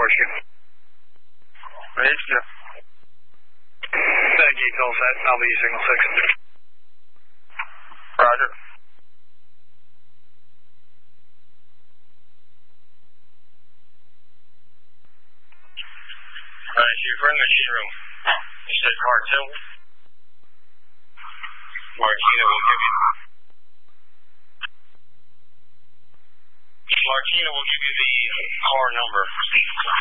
you. Ready to go. Thank you, call set. I'll be signal 6. Roger. You're from the machine room. You said Martina will give you the car number.